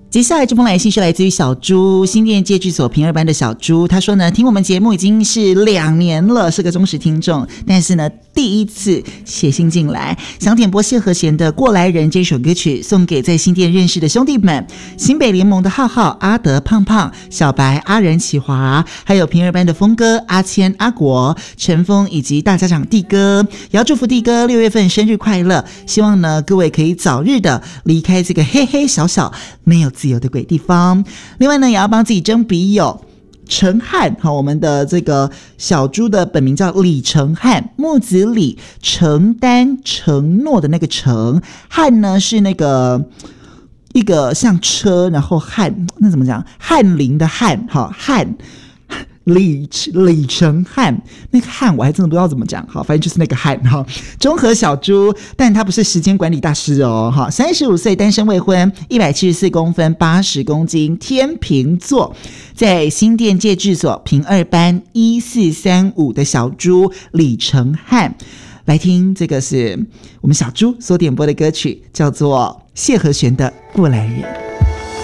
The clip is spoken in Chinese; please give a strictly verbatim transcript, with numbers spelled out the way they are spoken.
接下来这封来信是来自于小朱，新店戒治所平二班的小朱。他说呢，听我们节目已经是两年了，是个忠实听众，但是呢第一次写信进来，想点播谢和弦的《过来人》这首歌曲，送给在新店认识的兄弟们，新北联盟的浩浩、阿德、胖胖、小白、阿仁、启华，还有平二班的峰哥、阿谦、阿国、陈峰以及大家长弟哥，也要祝福弟哥六月份生日快乐，希望呢各位可以早日的离开这个黑黑小小没有自由的鬼地方。另外呢也要帮自己争笔友承翰，好，我们的这个小猪的本名叫李承翰，木子李，承担承诺的那个承，翰呢是那个一个像车，然后翰那怎么讲，翰林的翰，好，翰李李承翰，那个翰我还真的不知道怎么讲，好，反正就是那个翰哈。中和小猪，但他不是时间管理大师哦，哈，三十五岁，单身未婚，一百七十四公分，八十公斤，天秤座，在新店戒治所平二班一四三五的小猪李承翰，来听这个是我们小猪所点播的歌曲，叫做谢和弦的《过来人》。